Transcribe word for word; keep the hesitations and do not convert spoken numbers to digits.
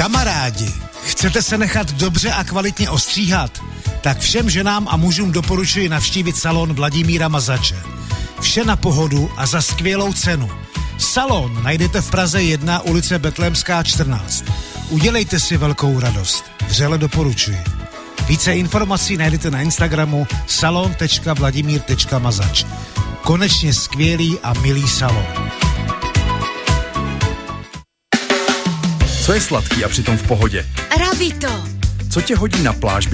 Kamarádi, chcete se nechat dobře a kvalitně ostříhat? Tak všem ženám a mužům doporučuji navštívit salon Vladimíra Mazače. Vše na pohodu a za skvělou cenu. Salon najdete v Praze jedna, ulice Betlémská čtrnáct. Udělejte si velkou radost. Vřele doporučuji. Více informací najdete na Instagramu salon tečka vladimír tečka mazač. Konečně skvělý a milý salon. Co je sladký a přitom v pohodě? Ravito. Co tě hodí na pláž